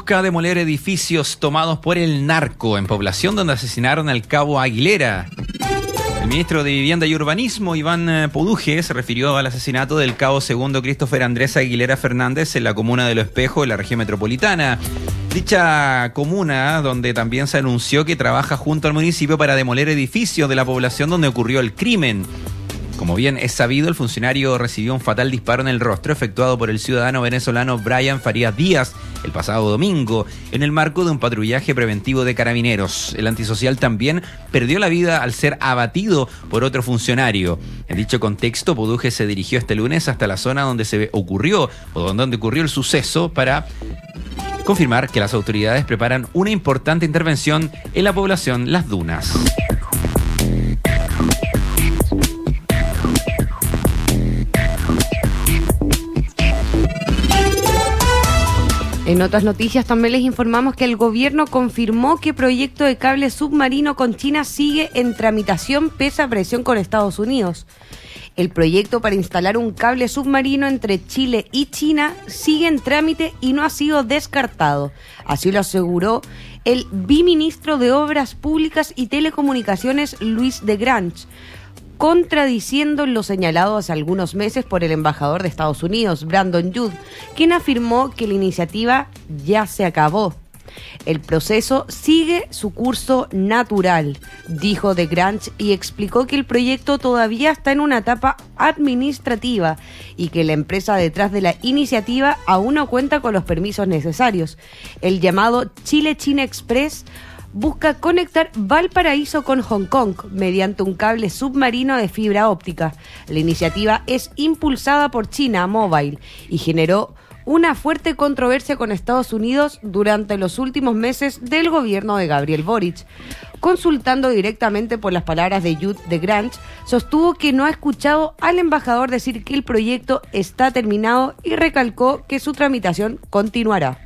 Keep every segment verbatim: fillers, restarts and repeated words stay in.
busca demoler edificios tomados por el narco en población donde asesinaron al cabo Aguilera. El ministro de Vivienda y Urbanismo, Iván Poduje, se refirió al asesinato del cabo segundo Christopher Andrés Aguilera Fernández en la comuna de Lo Espejo, en la región metropolitana. Dicha comuna, donde también se anunció que trabaja junto al municipio para demoler edificios de la población donde ocurrió el crimen. Como bien es sabido, el funcionario recibió un fatal disparo en el rostro efectuado por el ciudadano venezolano Brian Farías Díaz el pasado domingo en el marco de un patrullaje preventivo de carabineros. El antisocial también perdió la vida al ser abatido por otro funcionario. En dicho contexto, Poduje se dirigió este lunes hasta la zona donde se ocurrió o donde ocurrió el suceso para confirmar que las autoridades preparan una importante intervención en la población Las Dunas. En otras noticias también les informamos que el gobierno confirmó que proyecto de cable submarino con China sigue en tramitación pese a presión con Estados Unidos. El proyecto para instalar un cable submarino entre Chile y China sigue en trámite y no ha sido descartado. Así lo aseguró el viceministro de Obras Públicas y Telecomunicaciones, Luis de Grange, contradiciendo lo señalado hace algunos meses por el embajador de Estados Unidos, Brandon Judd, quien afirmó que la iniciativa ya se acabó. El proceso sigue su curso natural, dijo de Grange, y explicó que el proyecto todavía está en una etapa administrativa y que la empresa detrás de la iniciativa aún no cuenta con los permisos necesarios. El llamado Chile-China Express busca conectar Valparaíso con Hong Kong mediante un cable submarino de fibra óptica. La iniciativa es impulsada por China Mobile y generó una fuerte controversia con Estados Unidos durante los últimos meses del gobierno de Gabriel Boric. Consultando directamente por las palabras de Judd de Grange, sostuvo que no ha escuchado al embajador decir que el proyecto está terminado y recalcó que su tramitación continuará.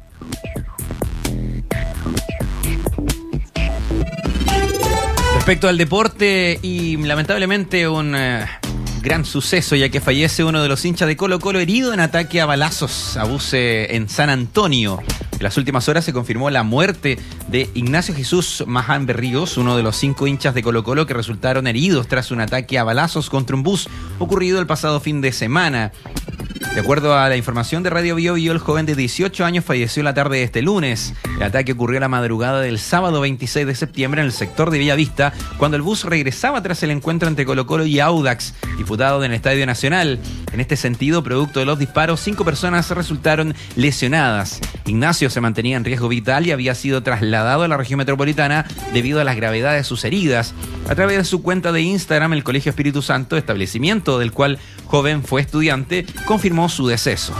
Respecto al deporte y lamentablemente un eh, gran suceso, ya que fallece uno de los hinchas de Colo Colo herido en ataque a balazos a buses en San Antonio. En las últimas horas se confirmó la muerte de Ignacio Jesús Maján Berríos, uno de los cinco hinchas de Colo Colo que resultaron heridos tras un ataque a balazos contra un bus ocurrido el pasado fin de semana. De acuerdo a la información de Radio Bio Bio, el joven de dieciocho años falleció la tarde de este lunes. El ataque ocurrió la madrugada del sábado veintiséis de septiembre en el sector de Bellavista, cuando el bus regresaba tras el encuentro entre Colo Colo y Audax, disputado en el Estadio Nacional. En este sentido, producto de los disparos, cinco personas resultaron lesionadas. Ignacio se mantenía en riesgo vital y había sido trasladado a la región metropolitana debido a las gravedades de sus heridas. A través de su cuenta de Instagram, el Colegio Espíritu Santo, establecimiento del cual joven fue estudiante, confirmó su deceso.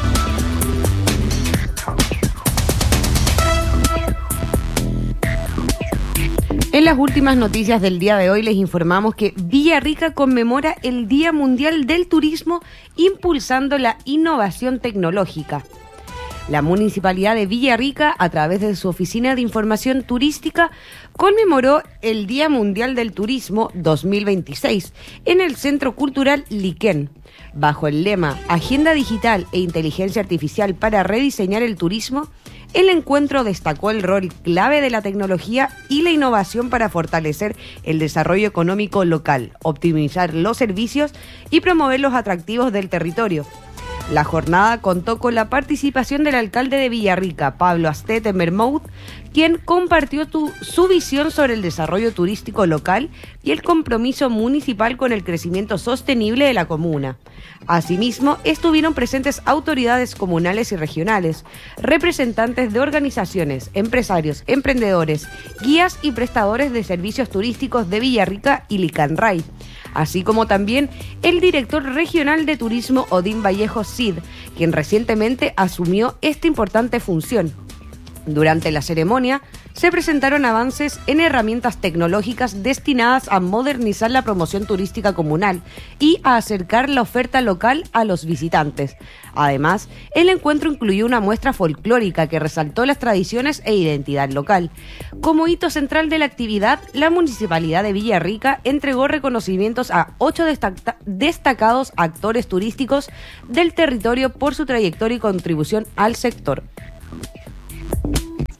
En las últimas noticias del día de hoy les informamos que Villarrica conmemora el Día Mundial del Turismo impulsando la innovación tecnológica. La Municipalidad de Villarrica, a través de su Oficina de Información Turística, conmemoró el Día Mundial del Turismo dos mil veintiséis en el Centro Cultural Liquén. Bajo el lema Agenda Digital e Inteligencia Artificial para rediseñar el turismo, el encuentro destacó el rol clave de la tecnología y la innovación para fortalecer el desarrollo económico local, optimizar los servicios y promover los atractivos del territorio. La jornada contó con la participación del alcalde de Villarrica, Pablo Astete Mermoud, quien compartió tu, su visión sobre el desarrollo turístico local y el compromiso municipal con el crecimiento sostenible de la comuna. Asimismo, estuvieron presentes autoridades comunales y regionales, representantes de organizaciones, empresarios, emprendedores, guías y prestadores de servicios turísticos de Villarrica y Licanray, así como también el director regional de turismo Odín Vallejo Cid, quien recientemente asumió esta importante función. Durante la ceremonia se presentaron avances en herramientas tecnológicas destinadas a modernizar la promoción turística comunal y a acercar la oferta local a los visitantes. Además, el encuentro incluyó una muestra folclórica que resaltó las tradiciones e identidad local. Como hito central de la actividad, la Municipalidad de Villarrica entregó reconocimientos a ocho destac- destacados actores turísticos del territorio por su trayectoria y contribución al sector.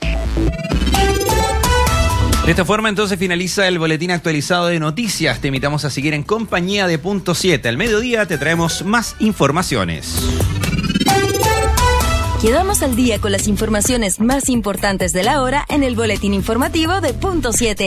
De esta forma entonces finaliza el boletín actualizado de noticias. Te invitamos a seguir en compañía de Punto siete. Al mediodía te traemos más informaciones. Quedamos al día con las informaciones más importantes de la hora en el boletín informativo de Punto siete.